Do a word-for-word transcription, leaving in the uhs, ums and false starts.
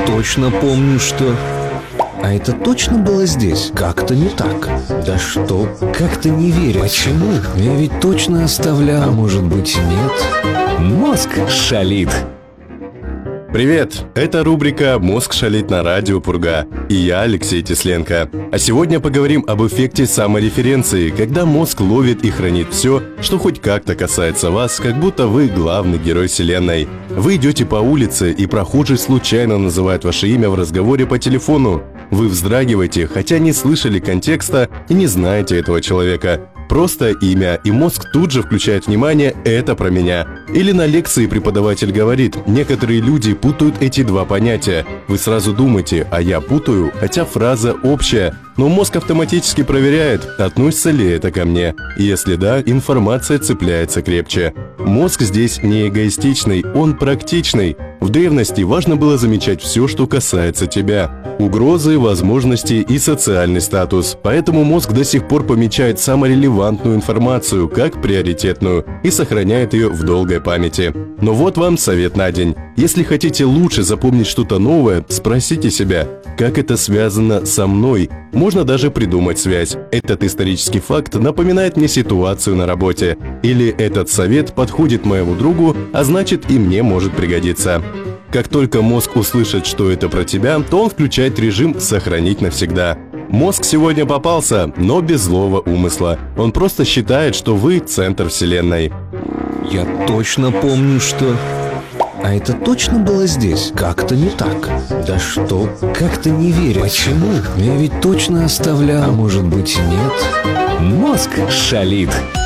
точно помню, что... А это точно было здесь? Как-то не так. Да что? Как-то не верю. Почему? Я ведь точно оставлял. А может быть, нет? Мозг шалит. Привет! Это рубрика «Мозг шалит» на радио Пурга. И я, Алексей Тесленко. А сегодня поговорим об эффекте самореференции, когда мозг ловит и хранит все, что хоть как-то касается вас, как будто вы главный герой вселенной. Вы идете по улице, и прохожий случайно называет ваше имя в разговоре по телефону. Вы вздрагиваете, хотя не слышали контекста и не знаете этого человека. Просто имя, и мозг тут же включает внимание «это про меня». Или на лекции преподаватель говорит, некоторые люди путают эти два понятия. Вы сразу думаете «а я путаю», хотя фраза общая. Но мозг автоматически проверяет, относится ли это ко мне. И если да, информация цепляется крепче. Мозг здесь не эгоистичный, он практичный. В древности важно было замечать все, что касается тебя. Угрозы, возможности и социальный статус. Поэтому мозг до сих пор помечает саморелевантную информацию как приоритетную и сохраняет ее в долгой памяти. Но вот вам совет на день. Если хотите лучше запомнить что-то новое, спросите себя, как это связано со мной. Можно даже придумать связь. Этот исторический факт напоминает мне ситуацию на работе. Или этот совет подходит моему другу, а значит и мне может пригодиться. Как только мозг услышит, что это про тебя, то он включает режим «сохранить навсегда». Мозг сегодня попался, но без злого умысла. Он просто считает, что вы центр вселенной. Я точно помню, что... А это точно было здесь? Как-то не так. Да что? Как-то не верю. Почему? Я ведь точно оставлял. А может быть, нет? Мозг шалит.